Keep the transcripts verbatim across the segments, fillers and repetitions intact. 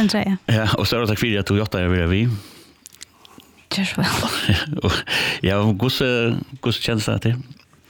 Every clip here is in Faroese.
den treja. Ja, och så är det tack för att du gjort det över vi. Just väl. Ja, hur hur känns det till?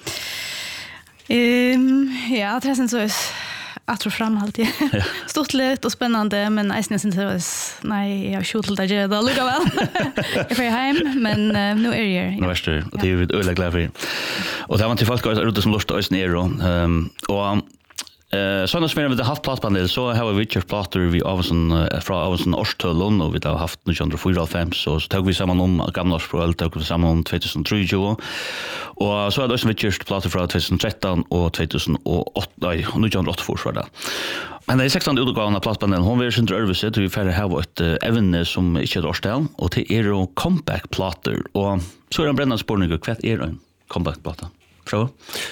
Ehm, ja, det är så att tror fram alltid. Stort lätt och spännande, men jag syns inte det nej, jag skjuter det där då lugga väl. Jag får hem, men nu är jag. Nu är det och det är vi öle glada för. Och det var till folk ute som lust oss ner och ehm och Eh såna som vi har haft plattpanel så har vi Richard Platter vi av sån från av sån Årstölon och vi har haft nu under fyra fem så så tog vi samman om gamla språk tog vi samman om tjugohundratjugo och så hade också Richard Platter från tjugotretton och tjugohundraåtta nej nu John Rottfors var det. Men det är sextonde utgåvan av plattpanelen hon vill inte överse vi färre ha ett ämne som inte är årstal och det är då comeback platter och så är det brännande spårning och kvart är en comeback platta. Prova.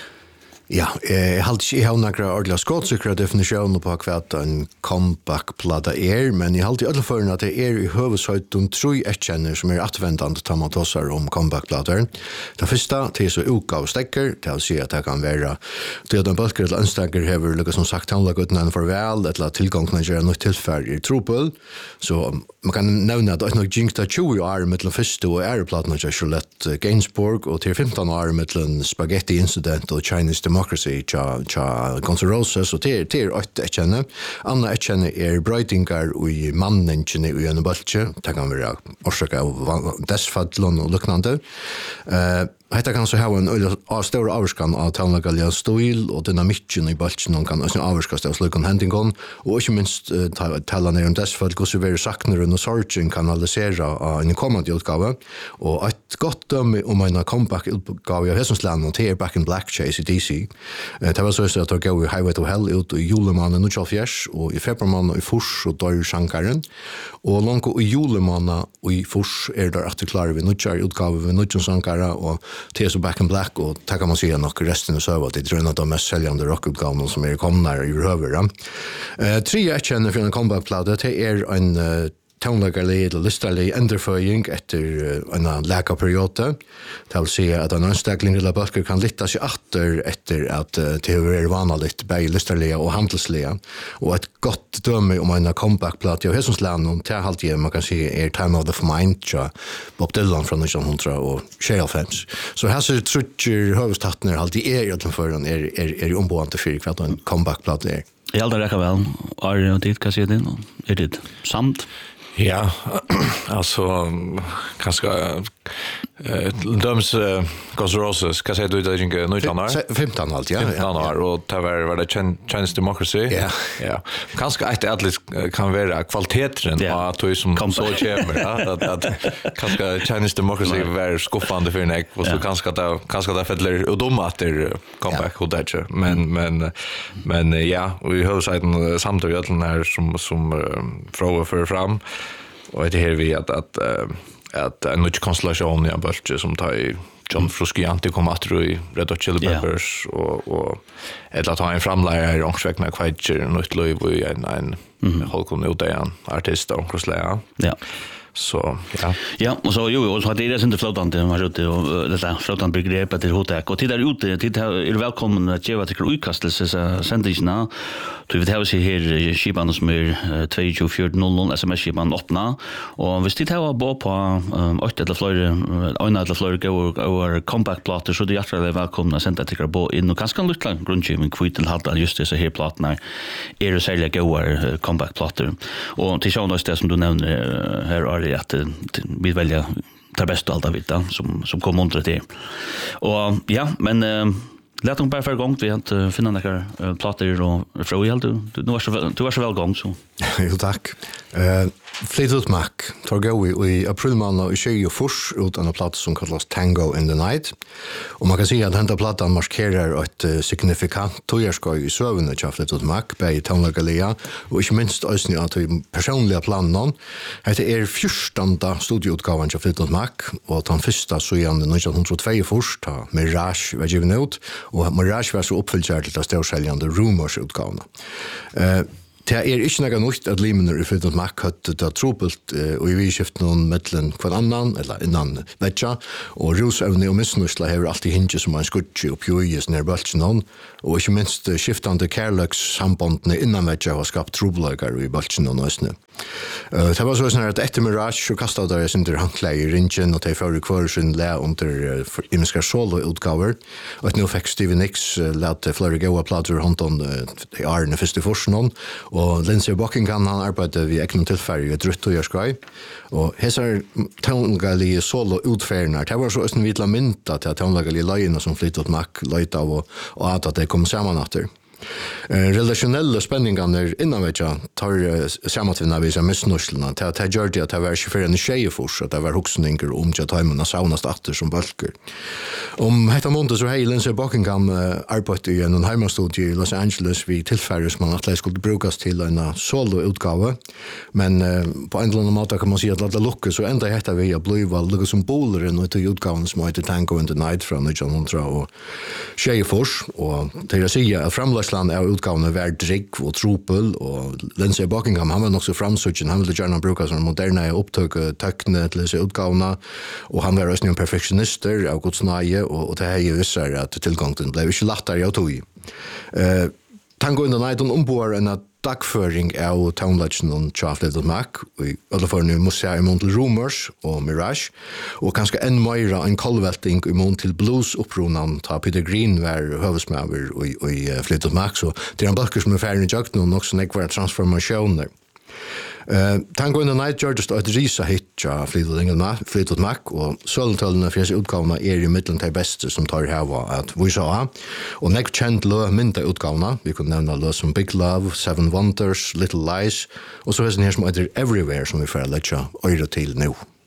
Ja, jeg har ikke hatt noen ordentlig skåtsikre definisjoner på hva en comeback-plata er, men jeg har alltid alle førende at det er i høveshøyden tro etkjenner som er atvendende til man tosser om comeback-plater. Det første til så utgave stekker, til å si at det kan være til at en bølger eller ønstekker hever lykkes som sagt handler godt enn farvel, eller tilgang til å gjøre noe tilfell i Tropel. Så man kan nevne at det er nok jinkt av tjue år mellom første og æreplaten av Charlotte Gainsbourg, og til femton år mellom Spaghetti Incident og Chinese Democracy cha cha Guns N' Roses og til til åtte jeg kjenner. Anna jeg kjenner er brøytingar i mannen kjenner i en bølge. Det kan være årsak av dessfadlån og lukknande. Uh, Hetta kan så ha en stor avskan av talnagalia stil og dynamikken i balchen og kan også avskast av slukken hendingon og ikke minst uh, tala ned om dessfall hvordan vi sakner og sorgen kan analysere av en kommande utgave og et godt dømme om en comeback-utgave av Hesonsland og til Back in Black A C D C. Uh, det var så at det gav Highway to Hell ut i julemannen og tjolfjers og i februarmannen i Fors og dør sjankaren og langt i julemannen og i Fors er der at det klarer vi nødjar utgave ved nødjan sjankare og T S Back in Black och tackar man säga nog resten av server det tror jag att de mest säljande rockutgåvorna som är komna i över. Eh tre jag känner för en comeback-platta det är en uh, tonlagerlig eller listerlig enderføying etter en läkarperiod. Det vill säga att en anstakling eller böcker kan litta sig atter etter at det är vanligt bei listerliga och handelsliga. Och ett gott döme om en comeback-platta av Hesonsland och det alltid man kan säga är Time of the Mind tja Bob Dylan från nittonhundrasjuttiofem. Så här ser trutcher huvudstaten alltid är egentligen för en är är är omboende för kvart en comeback-platta är. Jag aldrig räcker väl. Är det dit kan se det? Är det samt? Ja, alltså kanske eh döms uh, Guns N' Roses, kan säga du det inte nitton år? femton allt, ja. femton år och det var var det Chinese Democracy. Ja. Ja. Kanske att det alltid kan vara kvaliteten yeah. att du som kom så kommer ja att att kanske Chinese Democracy var skuffande för en och så kanske att kanske det feller och dom att det comeback och det men men men ja, vi har sagt samtidigt den här som som fråga för fram och det här vi att att att en ny konstellation i Bölche som tar i John Frusciante kom att i Red Hot Chili Peppers yeah. och och eller att ha en framlärare i Ångsväckna Kvaitcher och ett löv i en en mm-hmm. hållkom ut igen artist och krosslära. Ja. Så ja. Ja, och så jo, och så hade det inte flotande var ute och det där flotande begrepp till hotek och tittar ute tid är välkommen att ge till utkastelse så sändingsna. Du vet hur sig här skipan som är två två fyra noll noll sms skipan öppna och visst det har bo på åtta eller fler en eller fler går och compact platter så det är jättebra välkomna att sända till bo in och kanske lite grundgivning kvitt till halt just det så här plattorna är det sälja går compact platter och till sjön det som du nämner här är att vi välja det bästa allt av vita som som kommer under det. Och ja, men uh, låt dem bara för gång vi har uh, finna några uh, plattor och fråga helt du nu var så du var så väl gång så. Jo tack. Eh Fleetwood Mac tar gå i april månad i tjugo fors ut en platta som kallas Tango in the Night. Och man kan säga att den plattan markerar ett uh, signifikant tojarskoj i sövnen av Fleetwood Mac bei tonlagalia och inte minst ösni att i personliga planen. Det är fjortonde studioutgåvan av Fleetwood Mac och den första så igen nittonhundratvå först ta Mirage var given ut och Mirage var så uppfylld till att storsäljande Rumors utgåvan. Eh Det är inte något nytt att limen i Fleetwood Mac hade det trubbelt och i vidskift någon mellan kvar annan eller innan vetja och rusövne och missnusla har alltid hinge som en skutje och pjöjes när bulten och inte minst skiftande kärleks sambandene innan vetja har skapat trubbelagar i bulten och nästan. Uh, det var så sånn at etter Mirage så kastet jeg sin handklei i ringen, og de fører kvar sin le under uh, imenskar solo-utgaver. Og nå fikk Stevie Nicks uh, lete flere gode plater rundt om uh, de årene første forskjellen, og Lindsey Buckingham han arbeidet ved ekne tilfære i Drutt og Gjørskrøy. Og hesar tånlegalige solo-utfærene, det var så en vitla mynta til tånlegalige løgene som flyttet mak, løyt av og, og at det kom sammen etter. Uh, relationelle spenningene innan vet jeg tar uh, samantvinna visa misnusslene til at det gjør det at det var ikke for en tjejefors at det var hoksninger om til at heimen av saunast atter som bølger. Om hetta måned så hei Lindsey Buckingham uh, arbeidet i en heimastudie i Los Angeles vi tilfærer som han atle skulle brukes til en solo-utgave men uh, på en eller annen måte kan man si at det lukkes så enda hetta vi har blivet lukket som boleren og til utgaven som heter Tango in the Night fra nitton hundra og tjejefors og til å si at framlags Land av utgavene var drikk og tropel, og Lindsey Buckingham, han var nok så framsutjen, han ville gjerne bruke sånne moderne opptøk tøkne til disse utgavene, og han var også en perfektionister av godsnøye, og, og det her visser at tilgangen ble ikke lettere å tog i. Uh, Tango in the Night, hun omboer en dagføring av townleggen og Fleetwood Mac, og alle for nu måste jeg imot til Rumors og Mirage, og kanskje enn mer en kolvelting imot til blues-oppronen ta Peter Green var høvesmøver i Fleetwood Mac, så det er en bøkker som er ferdig i jøkken, og nok som ikke var transformasjoner. Uh, Tango in the Night gjør det et risa hit av Fleetwood Mac, og sølvtøllene for disse utgavene er i middelen til beste som tar heva at vi sa av. Og nek kjent lø mynda utgavene, vi kunne nevne lø som Big Love, Seven Wonders, Little Lies, og så er det her som heter Everywhere som vi får letja øyre til nå.